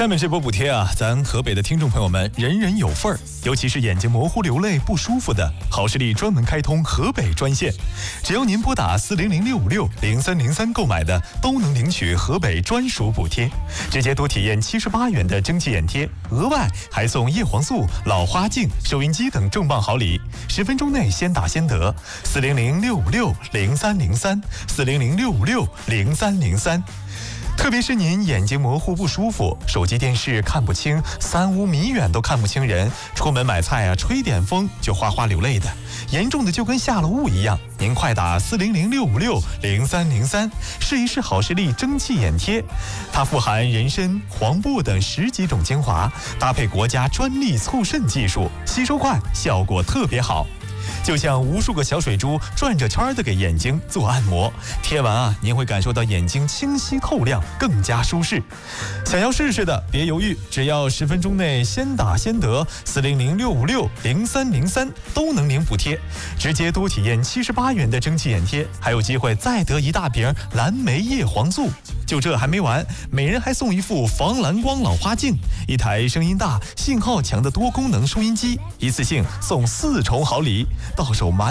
下面这波补贴啊，咱河北的听众朋友们人人有份儿，尤其是眼睛模糊、流泪不舒服的，好视力专门开通河北专线，只要您拨打400-656-0303购买的，都能领取河北专属补贴，直接多体验78元的蒸汽眼贴，额外还送叶黄素、老花镜、收音机等重磅好礼，10分钟内先打先得。400-656-0303，400-656-0303。特别是您眼睛模糊不舒服，手机电视看不清，3、5米远都看不清人，出门买菜啊，吹点风就哗哗流泪的，严重的就跟下了雾一样。您快打400-656-0303，试一试好视力蒸汽眼贴，它富含人参、黄柏等10几种精华，搭配国家专利促渗技术，吸收快，效果特别好。就像无数个小水珠转着圈的给眼睛做按摩，贴完啊，您会感受到眼睛清晰透亮，更加舒适。想要试试的别犹豫，只要10分钟内先打先得，400-656-0303都能领补贴，直接多体验78元的蒸汽眼贴，还有机会再得一大瓶蓝莓叶黄素。就这还没完，每人还送一副防蓝光老花镜，一台声音大、信号强的多功能收音机，一次性送4重好礼，到手满